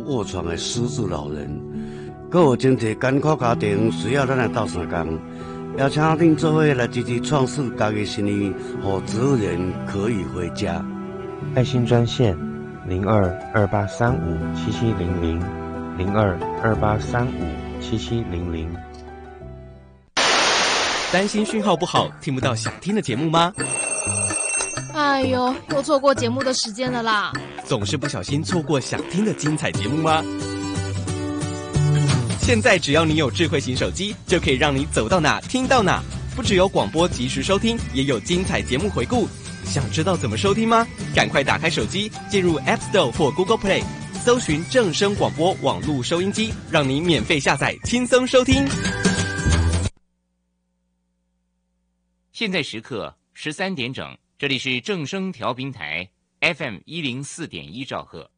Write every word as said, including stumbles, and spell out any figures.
卧床的失智老人，还有真侪艰苦家庭需要咱来斗相共。邀请恁做伙来积极创设家己生意，让植物人可以回家。 爱心专线零二二八三五七七零零零二二八三五七七零零。 担心讯号不好，听不到想听的节目吗？ 哎呦，又错过节目的时间了啦！ 总是不小心错过想听的精彩节目吗？现在只要你有智慧型手机，就可以让你走到哪听到哪。不只有广播及时收听，也有精彩节目回顾。想知道怎么收听吗？赶快打开手机，进入 App Store 或 Google Play， 搜寻正声广播网络收音机，让你免费下载，轻松收听。 现在时刻十三点整，这里是正声调频台 F M 一零四点一兆赫。